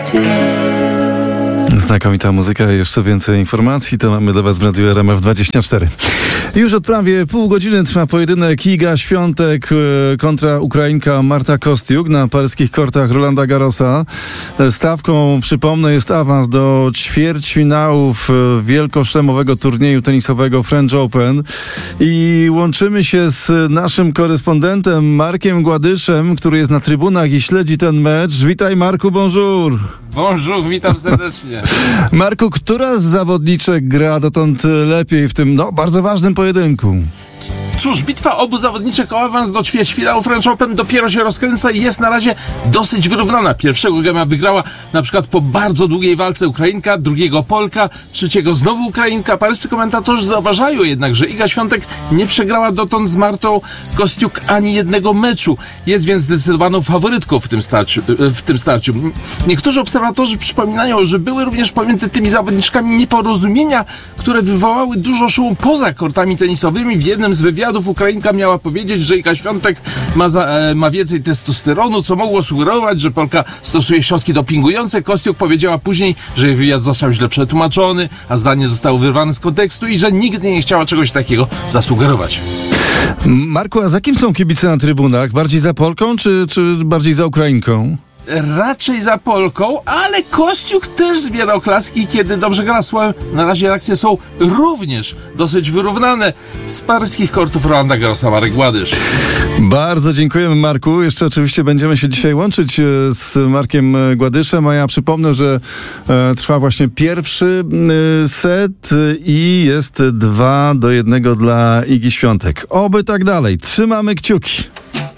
Znakomita muzyka i jeszcze więcej informacji to mamy dla Was w Radiu RMF24. Już od prawie pół godziny trwa pojedynek Iga Świątek kontra Ukrainka Marta Kostiuk na paryskich kortach Rolanda Garrosa. Stawką, przypomnę, jest awans do ćwierćfinałów wielkoszlemowego turnieju tenisowego French Open. I łączymy się z naszym korespondentem Markiem Gładyszem, który jest na trybunach i śledzi ten mecz. Witaj, Marku, bonjour. Bonjour, witam serdecznie. Marku, która z zawodniczek gra dotąd lepiej w tym bardzo ważnym pojedynku? Cóż, bitwa obu zawodniczek o awans do ćwierćfinału French Open dopiero się rozkręca i jest na razie dosyć wyrównana. Pierwszego gema wygrała na przykład po bardzo długiej walce Ukrainka, drugiego Polka, trzeciego znowu Ukrainka. Paryscy komentatorzy zauważają jednak, że Iga Świątek nie przegrała dotąd z Martą Kostiuk ani jednego meczu. Jest więc zdecydowaną faworytką w tym starciu. Niektórzy obserwatorzy przypominają, że były również pomiędzy tymi zawodniczkami nieporozumienia, które wywołały dużo szumu poza kortami tenisowymi. W jednym z wywiadów Ukrainka miała powiedzieć, że Iga Świątek ma więcej testosteronu, co mogło sugerować, że Polka stosuje środki dopingujące. Kostiuk powiedziała później, że jej wywiad został źle przetłumaczony, a zdanie zostało wyrwane z kontekstu i że nigdy nie chciała czegoś takiego zasugerować. Marku, a za kim są kibice na trybunach? Bardziej za Polką, czy bardziej za Ukrainką? Raczej za Polką, ale Kostiuk też zbiera oklaski, kiedy dobrze gra. Na razie reakcje są również dosyć wyrównane. Z paryskich kortów Rolanda Garrosa, Marek Gładysz. Bardzo dziękujemy, Marku. Jeszcze oczywiście będziemy się dzisiaj łączyć z Markiem Gładyszem, a ja przypomnę, że trwa właśnie pierwszy set i jest 2-1 dla Igi Świątek. Oby tak dalej. Trzymamy kciuki.